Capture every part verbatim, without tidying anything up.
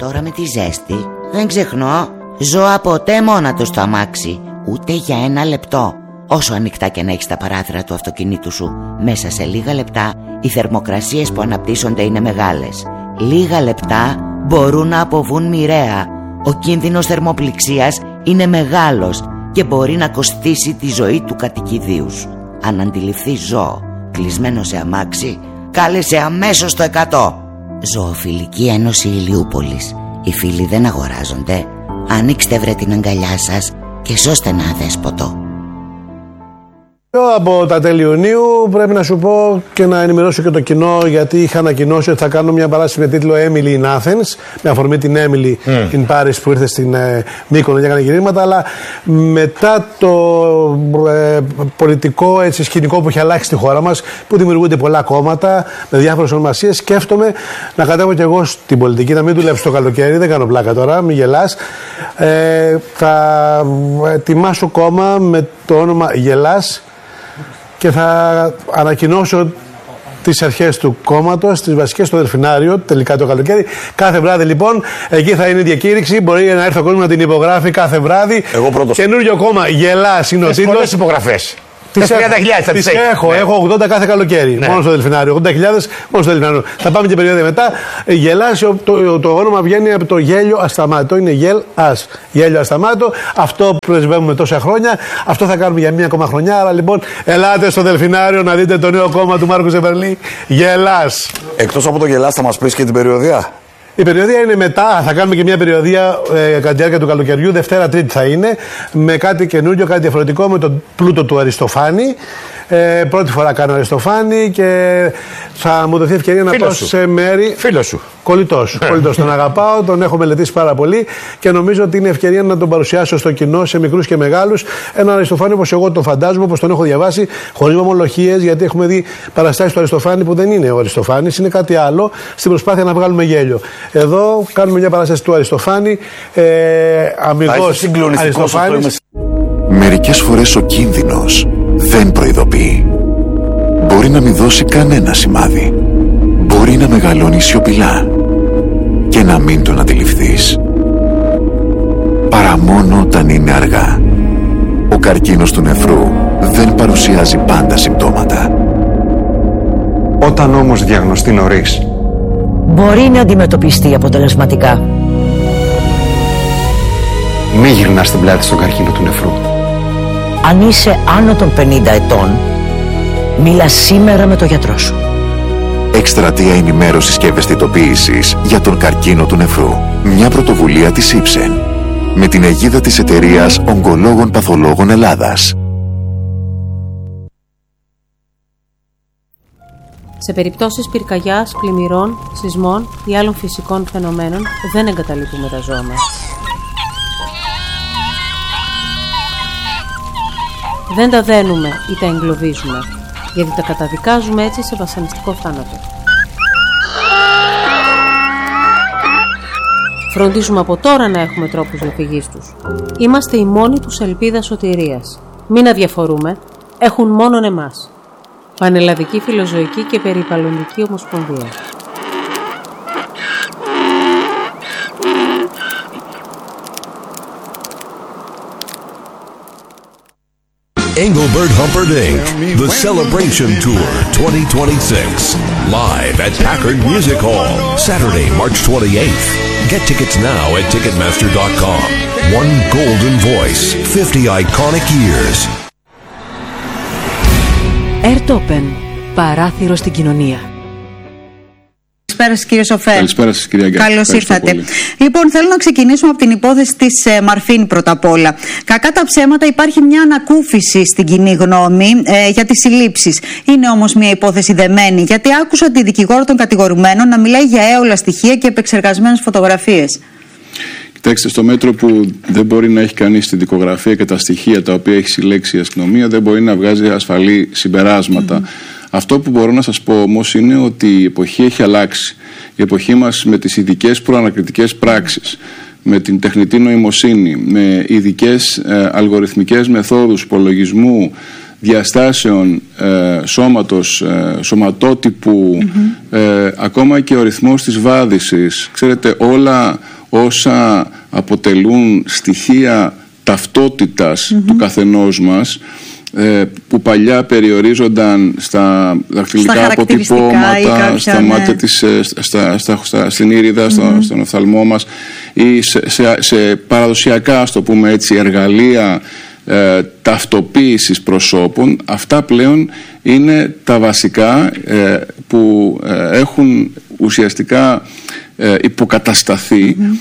τώρα με τη ζέστη δεν ξεχνώ, ζω ποτέ μόνα του στο αμάξι, ούτε για ένα λεπτό. Όσο ανοιχτά και να έχεις τα παράθυρα του αυτοκινήτου σου, μέσα σε λίγα λεπτά οι θερμοκρασίες που αναπτύσσονται είναι μεγάλες. Λίγα λεπτά μπορούν να αποβούν μοιραία. Ο κίνδυνος θερμοπληξίας είναι μεγάλος και μπορεί να κοστίσει τη ζωή του κατοικιδίου σου. Αν αντιληφθείς ζώο κλεισμένο σε αμάξι, κάλεσε αμέσως το εκατό. Ζωοφιλική Ένωση Ηλιούπολης. Οι φίλοι δεν αγοράζονται. Ανοίξτε βρε την αγκαλιά σας και σώστε ένα αδέσποτο. Από τα τέλη Ιουνίου πρέπει να σου πω και να ενημερώσω και το κοινό, γιατί είχα ανακοινώσει ότι θα κάνω μια παράσταση με τίτλο Emily in Athens, με αφορμή την Emily mm. in Paris που ήρθε στην ε, Μύκονο για να κάνει γυρίσματα, αλλά μετά το ε, πολιτικό έτσι, σκηνικό που έχει αλλάξει στη χώρα μας, που δημιουργούνται πολλά κόμματα με διάφορες ονομασίες, σκέφτομαι να κατέβω κι εγώ στην πολιτική, να μην δουλέψω το καλοκαίρι, δεν κάνω πλάκα τώρα, μην γελάς. Ε, θα ετοιμάσω κόμμα με το όνομα Γελάς και θα ανακοινώσω τις αρχές του κόμματος, τις βασικές στο Δελφινάριο, τελικά το καλοκαίρι. Κάθε βράδυ λοιπόν, εκεί θα είναι η διακήρυξη. Μπορεί να έρθει ο κόσμος να την υπογράφει κάθε βράδυ. Εγώ πρώτος. Καινούριο κόμμα, Γελάς είναι ο τίτλος. Πολλές υπογραφές. Τις τριάντα χιλιάδες θα τις έχω, ναι. Έχω ογδόντα κάθε καλοκαίρι. Ναι. Μόνο στο Δελφινάριο. ογδόντα χιλιάδες μόνο στο Δελφινάριο. Θα πάμε και περίοδο μετά. Γελάς, το, το, το όνομα βγαίνει από το γέλιο ασταμάτητο. Είναι γελ ας. Γέλιο ασταμάτητο. Αυτό που πρεσβεύουμε τόσα χρόνια. Αυτό θα κάνουμε για μία ακόμα χρονιά. Άρα λοιπόν, ελάτε στο Δελφινάριο να δείτε το νέο κόμμα του Μάρκου Ζεβερλή. Γελάς. Εκτός από το Γελάς, θα μας πεις και την περιοδία. Η περιοδία είναι μετά, θα κάνουμε και μια περιοδία ε, κατά τη διάρκεια του καλοκαιριού, Δευτέρα Τρίτη θα είναι, με κάτι καινούριο, κάτι διαφορετικό, με τον πλούτο του Αριστοφάνη. Ε, πρώτη φορά κάνω Αριστοφάνη και θα μου δοθεί ευκαιρία να πάω σε μέρη. Φίλο σου. Κολλητός σου. Κολλητός. Τον αγαπάω, τον έχω μελετήσει πάρα πολύ και νομίζω ότι είναι ευκαιρία να τον παρουσιάσω στο κοινό, σε μικρούς και μεγάλους. Έναν Αριστοφάνη όπως εγώ τον φαντάζομαι, όπως τον έχω διαβάσει, χωρίς μομολογίες, γιατί έχουμε δει παραστάσεις του Αριστοφάνη που δεν είναι ο Αριστοφάνης, είναι κάτι άλλο, στην προσπάθεια να βγάλουμε γέλιο. Εδώ κάνουμε μια παράσταση του Αριστοφάνη, ε, αμυγός Αριστοφάνης. Μερικές φορές ο κίνδυνος δεν προειδοποιεί. Μπορεί να μην δώσει κανένα σημάδι. Μπορεί να μεγαλώνει σιωπηλά και να μην τον αντιληφθείς. Παρά μόνο όταν είναι αργά. Ο καρκίνος του νεφρού δεν παρουσιάζει πάντα συμπτώματα. Όταν όμως διαγνωστεί νωρίς, μπορεί να αντιμετωπιστεί αποτελεσματικά. μη γυρνάς την πλάτη στον καρκίνο του νεφρού. Αν είσαι άνω των πενήντα ετών, μίλα σήμερα με τον γιατρό σου. Εκστρατεία ενημέρωσης και ευαισθητοποίησης για τον καρκίνο του νεφρού. Μια πρωτοβουλία της Ipsen με την αιγίδα της εταιρείας Ογκολόγων Παθολόγων Ελλάδας. Σε περιπτώσεις πυρκαγιάς, πλημμυρών, σεισμών ή άλλων φυσικών φαινομένων δεν εγκαταλείπουμε τα ζώα μας. Δεν τα δένουμε ή τα εγκλωβίζουμε, γιατί τα καταδικάζουμε έτσι σε βασανιστικό θάνατο. Φροντίζουμε από τώρα να έχουμε τρόπους διαφυγής τους. Είμαστε η μόνη τους ελπίδα σωτηρίας. Μην αδιαφορούμε, έχουν μόνον εμάς. Πανελλαδική Φιλοζωική και Περιβαλλοντική Ομοσπονδία. Engelbert Humperdinck, The Celebration Tour twenty twenty-six, live at Packard Music Hall, Saturday, March twenty-eighth. Get tickets now at ticketmaster dot com. One golden voice, fifty iconic years. Airtopen, παράθυρο στην κοινωνία. Καλησπέρα σας, κύριε Σοφέ. Καλησπέρα σας, κυρία Γκάκη. Καλώς ήρθατε. Πολύ. Λοιπόν, θέλω να ξεκινήσουμε από την υπόθεση της ε, Μαρφίν πρώτα απ' όλα. Κακά τα ψέματα, υπάρχει μια ανακούφιση στην κοινή γνώμη ε, για τις συλλήψεις. Είναι όμως μια υπόθεση δεμένη, γιατί άκουσα τη δικηγόρο των κατηγορουμένων να μιλάει για έολα στοιχεία και επεξεργασμένες φωτογραφίες. Κοιτάξτε, στο μέτρο που δεν μπορεί να έχει κανείς τη δικογραφία και τα στοιχεία τα οποία έχει συλλέξει η αστυνομία, δεν μπορεί να βγάζει ασφαλή συμπεράσματα. Mm-hmm. Αυτό που μπορώ να σας πω όμως είναι ότι η εποχή έχει αλλάξει. Η εποχή μας με τις ειδικές προανακριτικές πράξεις, με την τεχνητή νοημοσύνη, με ειδικές ε, αλγοριθμικές μεθόδους υπολογισμού, διαστάσεων ε, σώματος, ε, σωματότυπου, mm-hmm. ε, ακόμα και ο ρυθμός της βάδισης. Ξέρετε, όλα όσα αποτελούν στοιχεία ταυτότητας mm-hmm. του καθενός μας, ε, που παλιά περιορίζονταν στα δακτυλικά αποτυπώματα, κάποια, στα ναι. μάτια της, στα, στα, στα, στην ήριδα, mm-hmm. στο, στον οφθαλμό μας, ή σε, σε, σε παραδοσιακά, ας το πούμε έτσι, εργαλεία ε, ταυτοποίησης προσώπων. Αυτά πλέον είναι τα βασικά ε, που ε, έχουν ουσιαστικά ε, υποκατασταθεί mm-hmm.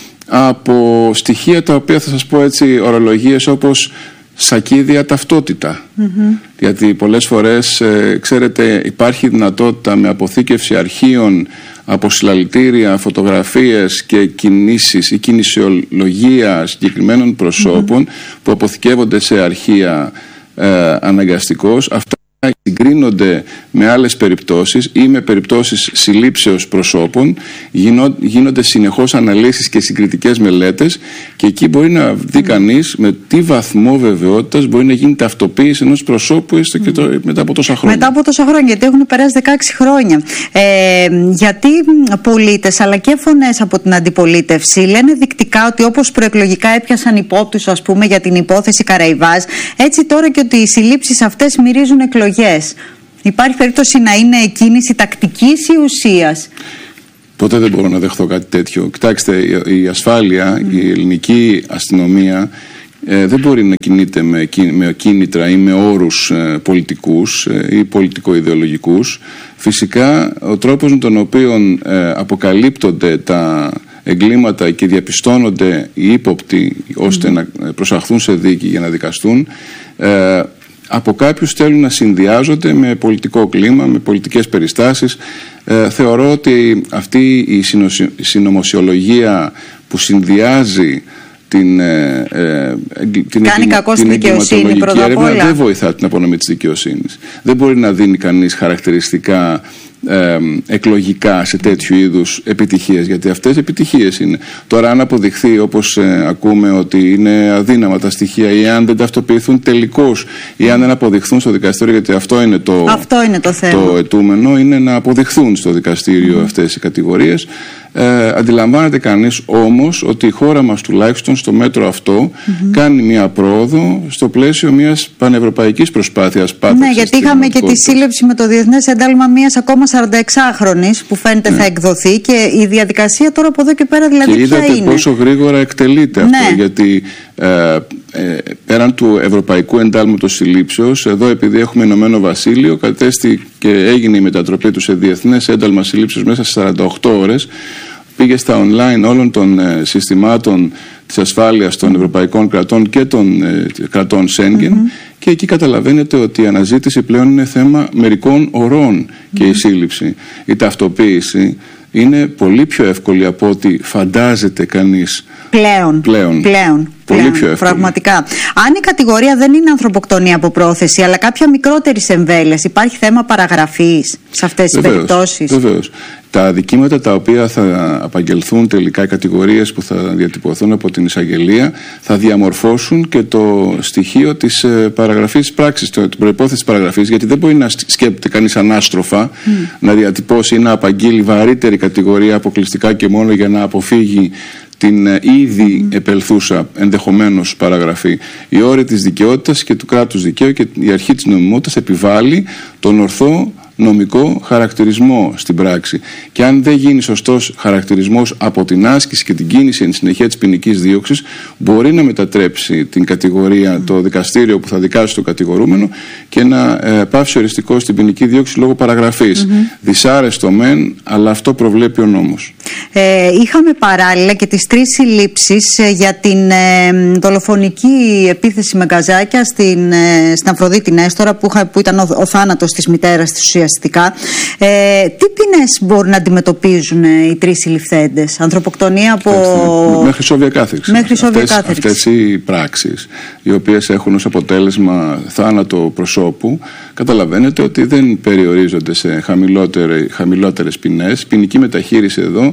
από στοιχεία τα οποία, θα σας πω έτσι, ορολογίες όπως σακίδια ταυτότητα. Mm-hmm. Γιατί πολλές φορές, ε, ξέρετε, υπάρχει δυνατότητα με αποθήκευση αρχείων από συλλαλητήρια, φωτογραφίες και κινήσεις ή κινησιολογία συγκεκριμένων προσώπων mm-hmm. που αποθηκεύονται σε αρχεία ε, αναγκαστικώς. Αυτά συγκρίνονται με άλλες περιπτώσεις ή με περιπτώσεις συλλήψεως προσώπων, γίνο, γίνονται συνεχώς αναλύσεις και συγκριτικές μελέτες, και εκεί μπορεί να δει mm. κανείς με τι βαθμό βεβαιότητας μπορεί να γίνει ταυτοποίηση ενός προσώπου έστω και το, μετά από τόσα χρόνια. Μετά από τόσα χρόνια, γιατί έχουν περάσει δεκαέξι χρόνια. Ε, γιατί πολίτες αλλά και φωνές από την αντιπολίτευση λένε δεικτικά ότι όπως προεκλογικά έπιασαν υπόπτους, ας πούμε, για την υπόθεση Καραϊβάς, έτσι τώρα και ότι οι συλλήψεις αυτές μυρίζουν εκλογές. Υπάρχει περίπτωση να είναι κίνηση τακτικής ή ουσίας? Ποτέ δεν μπορώ να δεχθώ κάτι τέτοιο. Κοιτάξτε, η ασφάλεια, mm. η ελληνική αστυνομία ε, δεν μπορεί να κινείται με, με κίνητρα ή με όρους ε, πολιτικούς ε, ή πολιτικο-ιδεολογικούς. Φυσικά, ο τρόπος με τον οποίο ε, αποκαλύπτονται τα εγκλήματα και διαπιστώνονται οι ύποπτοι ώστε mm. να προσαχθούν σε δίκη για να δικαστούν, ε, από κάποιους θέλουν να συνδυάζονται με πολιτικό κλίμα, με πολιτικές περιστάσεις. Ε, θεωρώ ότι αυτή η συνωμοσιολογία που συνδυάζει την, ε, ε, την, Κάνει κακό στη δικαιοσύνη πρώτα απ' όλα. Δεν βοηθά την απονομή της δικαιοσύνης. Δεν μπορεί να δίνει κανείς χαρακτηριστικά Ε, εκλογικά σε τέτοιου είδους επιτυχίες, γιατί αυτές επιτυχίες είναι. Τώρα, αν αποδειχθεί, όπως ε, ακούμε, ότι είναι αδύναμα τα στοιχεία, ή αν δεν ταυτοποιηθούν τελικώς, ή αν δεν αποδειχθούν στο δικαστήριο, γιατί αυτό είναι το, αυτό είναι το, θέμα. το αιτούμενο, είναι να αποδειχθούν στο δικαστήριο mm. αυτές οι κατηγορίες. Ε, αντιλαμβάνεται κανείς όμως ότι η χώρα μας, τουλάχιστον στο μέτρο αυτό, mm-hmm. κάνει μια πρόοδο στο πλαίσιο μιας πανευρωπαϊκής προσπάθειας πάταξης. Ναι, γιατί είχαμε και τη σύλληψη με το διεθνές ένταλμα μιας ακόμα σαρανταεξάχρονης που φαίνεται ναι. θα εκδοθεί, και η διαδικασία τώρα από εδώ και πέρα δηλαδή και ποια είδατε είναι? Πόσο γρήγορα εκτελείται ναι. αυτό, γιατί ε, ε, πέραν του ευρωπαϊκού εντάλματος συλλήψεως, εδώ επειδή έχουμε Ηνωμένο Βασίλειο, κατέστη και έγινε η μετατροπή του σε διεθνές ένταλμα συλλήψεως μέσα σε σαράντα οκτώ ώρες. Πήγε στα online όλων των ε, συστημάτων της ασφάλειας των ευρωπαϊκών κρατών και των ε, κρατών Σέγγεν, mm-hmm. και εκεί καταλαβαίνετε ότι η αναζήτηση πλέον είναι θέμα μερικών ωρών mm-hmm. και η σύλληψη. Η ταυτοποίηση είναι πολύ πιο εύκολη από ό,τι φαντάζεται κανείς. Πλέον. Πλέον. Πλέον. Πολύ πλέον, πιο εύκολη. Πραγματικά. Αν η κατηγορία δεν είναι ανθρωποκτονία από πρόθεση, αλλά κάποια μικρότερης εμβέλειας, υπάρχει θέμα παραγραφής σε αυτές τις περιπτώσεις? Βεβαίως. Τα αδικήματα τα οποία θα απαγγελθούν τελικά, οι κατηγορίες που θα διατυπωθούν από την εισαγγελία, θα διαμορφώσουν και το στοιχείο της παραγραφής της πράξης, την προϋπόθεση της παραγραφής, γιατί δεν μπορεί να σκέπτεται κανείς ανάστροφα mm. να διατυπώσει ή να απαγγείλει βαρύτερη κατηγορία αποκλειστικά και μόνο για να αποφύγει την ήδη mm. επελθούσα ενδεχομένως παραγραφή. Η όρη της δικαιότητας και του κράτους δικαίου και η αρχή της νομιμότητας επιβάλλει τον ορθό νομικό χαρακτηρισμό στην πράξη. Και αν δεν γίνει σωστός χαρακτηρισμός από την άσκηση και την κίνηση εν συνεχεία της ποινικής δίωξης, μπορεί να μετατρέψει την κατηγορία, mm. το δικαστήριο που θα δικάσει το κατηγορούμενο, και να ε, πάυσει οριστικό στην ποινική δίωξη λόγω παραγραφής. Mm-hmm. Δυσάρεστο μεν, αλλά αυτό προβλέπει ο νόμος. Ε, είχαμε παράλληλα και τις τρεις συλλήψεις ε, για την ε, δολοφονική επίθεση με γκαζάκια στην, ε, στην Αφροδίτη Νέστορα, που, που ήταν ο, ο θάνατος της μητέρας της ουσιαστικά. Ε, τι ποινές μπορούν να αντιμετωπίζουν ε, οι τρεις συλληφθέντες? Ανθρωποκτονία από... Μέχρι σόβια κάθριξη. Μέχρι σόβια αυτές, κάθριξη. Αυτές οι πράξεις, οι οποίες έχουν ως αποτέλεσμα θάνατο προσώπου, καταλαβαίνετε ότι δεν περιορίζονται σε χαμηλότερες ποινές. Ποινική μεταχείριση εδώ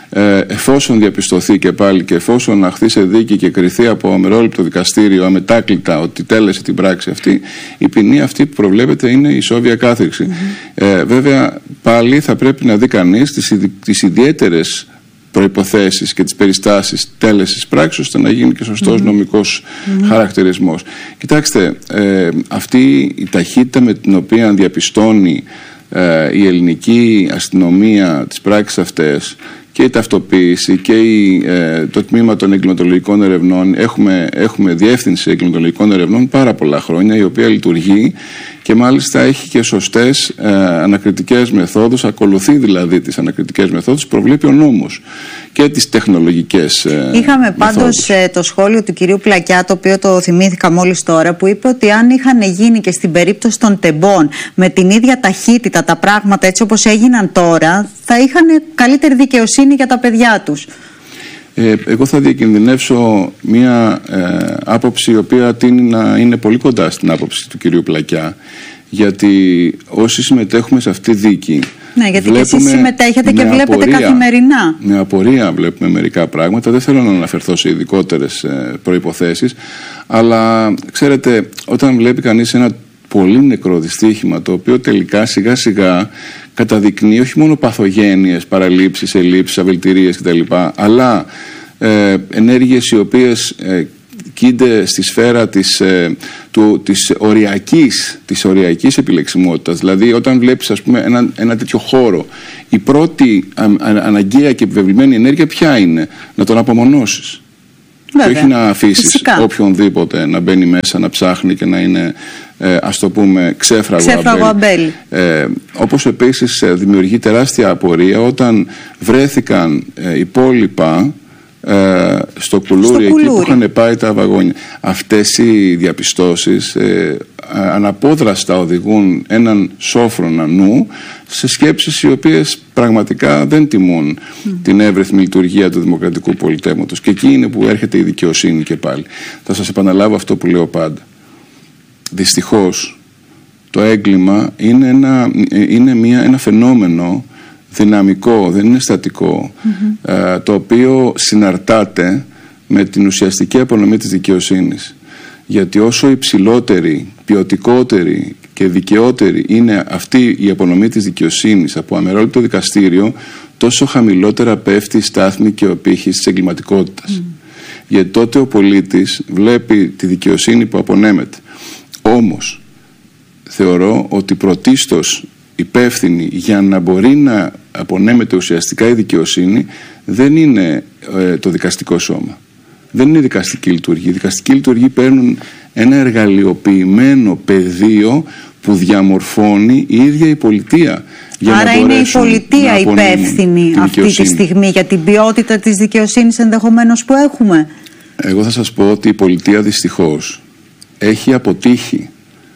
ε, εφόσον διαπιστωθεί και πάλι και εφόσον αχθεί σε δίκη και κριθεί από αμερόληπτο δικαστήριο αμετάκλητα ότι τέλεσε την πράξη αυτή, η ποινή αυτή που προβλέπεται είναι η ισόβια κάθριξη. Mm-hmm. Ε, βέβαια πάλι θα πρέπει να δει κανείς τις, τις ιδιαίτερες προϋποθέσεις και τις περιστάσεις τέλεσης πράξης ώστε να γίνει και σωστός mm-hmm. νομικός mm-hmm. χαρακτηρισμός. Κοιτάξτε, ε, αυτή η ταχύτητα με την οποία διαπιστώνει ε, η ελληνική αστυνομία τις πράξεις αυτές και η ταυτοποίηση και η, ε, το τμήμα των εγκληματολογικών ερευνών, έχουμε, έχουμε διεύθυνση εγκληματολογικών ερευνών πάρα πολλά χρόνια, η οποία λειτουργεί και μάλιστα έχει και σωστές ε, ανακριτικές μεθόδους, ακολουθεί δηλαδή τις ανακριτικές μεθόδους, προβλέπει ο νόμος και τις τεχνολογικές ε, Είχαμε πάντως ε, το σχόλιο του κυρίου Πλακιά, το οποίο το θυμήθηκα μόλις τώρα, που είπε ότι αν είχαν γίνει και στην περίπτωση των τεμπών με την ίδια ταχύτητα τα πράγματα έτσι όπως έγιναν τώρα, θα είχαν καλύτερη δικαιοσύνη για τα παιδιά τους. Ε, εγώ θα διακινδυνεύσω μια ε, άποψη η οποία τείνει να είναι πολύ κοντά στην άποψη του κυρίου Πλακιά, γιατί όσοι συμμετέχουμε σε αυτή τη δίκη, ναι, γιατί και εσείς συμμετέχετε και βλέπετε απορία, καθημερινά. Με απορία βλέπουμε μερικά πράγματα. Δεν θέλω να αναφερθώ σε ειδικότερες ε, προϋποθέσεις, αλλά ξέρετε, όταν βλέπει κανείς ένα πολύ νεκρό δυστύχημα, το οποίο τελικά σιγά σιγά καταδεικνύει όχι μόνο παθογένειες, παραλήψεις, ελλείψεις, αβελτηρίες κτλ., αλλά ε, ενέργειες οι οποίες ε, κοίνται στη σφαίρα της, ε, του, της, οριακής, της οριακής επιλεξιμότητας. Δηλαδή όταν βλέπεις ας πούμε ένα, ένα τέτοιο χώρο, η πρώτη α, α, αναγκαία και επιβεβλημένη ενέργεια ποια είναι? Να τον απομονώσεις. Βέβαια, και όχι να αφήσεις φυσικά οποιονδήποτε να μπαίνει μέσα, να ψάχνει και να είναι ε, ας το πούμε ξέφραγο, ξέφραγο αμπέλι. Ε, όπως επίσης ε, δημιουργεί τεράστια απορία όταν βρέθηκαν ε, υπόλοιπα ε, στο κουλούρι, εκεί που είχαν πάει τα βαγόνια. Αυτές οι διαπιστώσεις ε, αναπόδραστα οδηγούν έναν σόφρονα νου σε σκέψεις οι οποίες πραγματικά δεν τιμούν mm. την εύρυθμη λειτουργία του δημοκρατικού πολιτεύματος. Και εκεί είναι που έρχεται η δικαιοσύνη και πάλι. Θα σας επαναλάβω αυτό που λέω πάντα. Δυστυχώς το έγκλημα είναι ένα, είναι μια, ένα φαινόμενο δυναμικό, δεν είναι στατικό, mm-hmm. ε, το οποίο συναρτάται με την ουσιαστική απονομή της δικαιοσύνης. Γιατί όσο υψηλότερη, ποιοτικότερη και δικαιότερη είναι αυτή η απονομή της δικαιοσύνης από αμερόληπτο δικαστήριο, τόσο χαμηλότερα πέφτει η στάθμη και ο πύχης της εγκληματικότητας. Mm. Γιατί τότε ο πολίτης βλέπει τη δικαιοσύνη που απονέμεται. Όμως θεωρώ ότι πρωτίστως υπεύθυνη για να μπορεί να απονέμεται ουσιαστικά η δικαιοσύνη δεν είναι ε, το δικαστικό σώμα. Δεν είναι η δικαστική λειτουργία. Οι δικαστικοί λειτουργοί παίρνουν ένα εργαλειοποιημένο πεδίο που διαμορφώνει η ίδια η πολιτεία. Για Άρα να είναι η πολιτεία υπεύθυνη αυτή τη στιγμή για την ποιότητα της δικαιοσύνης ενδεχομένως που έχουμε. Εγώ θα σας πω ότι η πολιτεία δυστυχώς έχει αποτύχει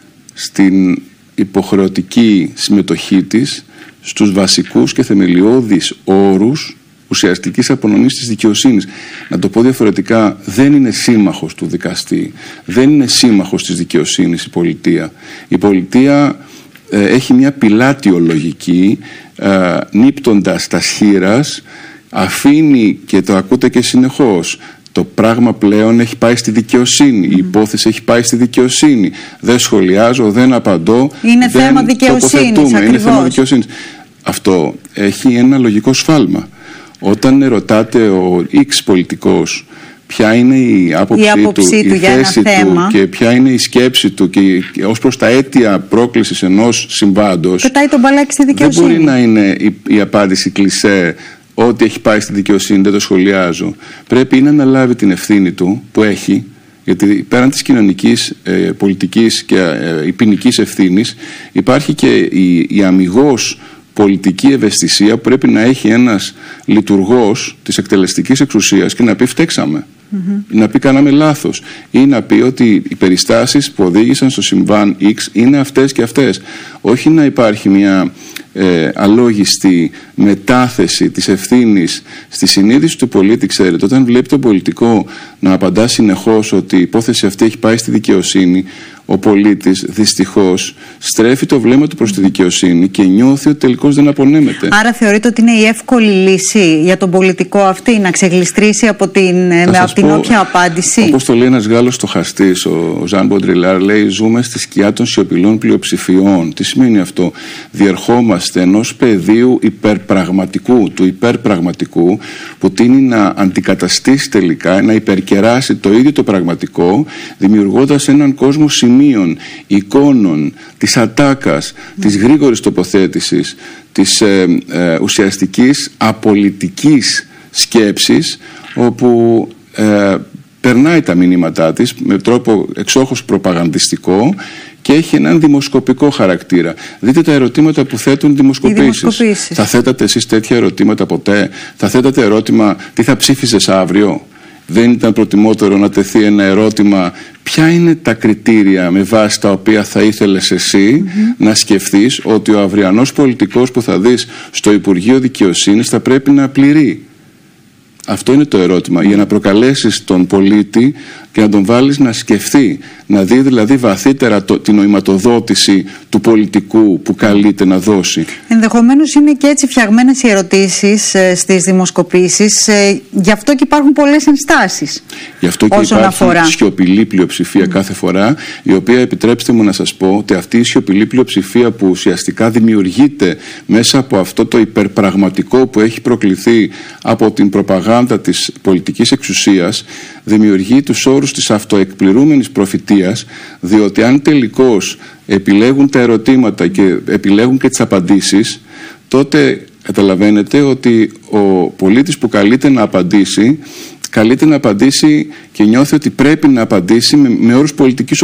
στην υποχρεωτική συμμετοχή της στους βασικούς και θεμελιώδεις όρους ουσιαστικής απονομής της δικαιοσύνης. Να το πω διαφορετικά, δεν είναι σύμμαχος του δικαστή, δεν είναι σύμμαχος της δικαιοσύνης η πολιτεία. Η πολιτεία ε, έχει μια πιλάτιο λογική, ε, νύπτοντας τα σχήρας, αφήνει, και το ακούτε και συνεχώς, το πράγμα πλέον έχει πάει στη δικαιοσύνη. Mm. Η υπόθεση έχει πάει στη δικαιοσύνη. Δεν σχολιάζω, δεν απαντώ. Είναι δεν θέμα δικαιοσύνης. Είναι θέμα δικαιοσύνης. Αυτό έχει ένα λογικό σφάλμα. Όταν ρωτάτε ο X πολιτικός ποια είναι η άποψή, η άποψή του, του, η θέση του και ποια είναι η σκέψη του και, και ως προς τα αίτια πρόκλησης ενός συμβάντος, πετάει τον μπαλάκι στη δικαιοσύνη. Δεν μπορεί να είναι η, η απάντηση κλισέ ότι έχει πάει στη δικαιοσύνη, δεν το σχολιάζω. Πρέπει να αναλάβει την ευθύνη του που έχει, γιατί πέραν της κοινωνικής, ε, πολιτικής και ε, η ποινικής ευθύνης υπάρχει και η, η αμιγώς πολιτική ευαισθησία που πρέπει να έχει ένας λειτουργός της εκτελεστικής εξουσίας και να πει φταίξαμε, mm-hmm. να πει κάναμε λάθος ή να πει ότι οι περιστάσεις που οδήγησαν στο συμβάν X είναι αυτές και αυτές. Όχι να υπάρχει μια ε, αλόγιστη μετάθεση της ευθύνης στη συνείδηση του πολίτη. Ξέρετε, όταν βλέπει τον πολιτικό να απαντά συνεχώς ότι η υπόθεση αυτή έχει πάει στη δικαιοσύνη, ο πολίτης δυστυχώς στρέφει το βλέμμα του προς τη δικαιοσύνη και νιώθει ότι τελικώς δεν απονέμεται. Άρα θεωρείτε ότι είναι η εύκολη λύση για τον πολιτικό αυτή να ξεγλιστρήσει από την, με, από την όποια απάντηση? Όπως το λέει ένας Γάλλος στοχαστής, ο Ζαν Μποντριλάρ, λέει: ζούμε στη σκιά των σιωπηλών πλειοψηφιών. Τι σημαίνει αυτό? Διερχόμαστε ενός πεδίου υπερπραγματικού, του υπερπραγματικού, που τείνει να αντικαταστήσει τελικά, να υπερκεράσει το ίδιο το πραγματικό, δημιουργώντας έναν κόσμο σημείων, εικόνων, της ατάκας, mm. της γρήγορης τοποθέτησης, της ε, ε, ουσιαστικής απολυτικής σκέψης, όπου ε, περνάει τα μηνύματά της με τρόπο εξόχως προπαγανδιστικό και έχει έναν δημοσκοπικό χαρακτήρα. Δείτε τα ερωτήματα που θέτουν δημοσκοπήσεις. Θα θέτατε εσείς τέτοια ερωτήματα ποτέ? Θα θέτατε ερώτημα τι θα ψήφιζες αύριο? Δεν ήταν προτιμότερο να τεθεί ένα ερώτημα ποια είναι τα κριτήρια με βάση τα οποία θα ήθελες εσύ mm-hmm. να σκεφτείς ότι ο αυριανός πολιτικός που θα δεις στο Υπουργείο Δικαιοσύνης θα πρέπει να πληρεί? Αυτό είναι το ερώτημα, για να προκαλέσεις τον πολίτη και να τον βάλεις να σκεφτεί, να δει δηλαδή βαθύτερα το, την νοηματοδότηση του πολιτικού που καλείται να δώσει. Ενδεχομένως είναι και έτσι φτιαγμένες οι ερωτήσεις ε, στις δημοσκοπήσεις, ε, γι' αυτό και υπάρχουν πολλές ενστάσεις. Γι' αυτό και όσον υπάρχει αφορά. σιωπηλή πλειοψηφία mm. κάθε φορά, η οποία, επιτρέψτε μου να σας πω, ότι αυτή η σιωπηλή πλειοψηφία που ουσιαστικά δημιουργείται μέσα από αυτό το υπερπραγματικό που έχει προκληθεί από την προπαγάνδα της πολιτικής εξουσίας, δημιουργεί τους όρους της αυτοεκπληρούμενης προφητείας, διότι αν τελικώς επιλέγουν τα ερωτήματα και επιλέγουν και τις απαντήσεις, τότε καταλαβαίνετε ότι ο πολίτης που καλείται να απαντήσει, καλείται να απαντήσει και νιώθει ότι πρέπει να απαντήσει με, με όρους πολιτικής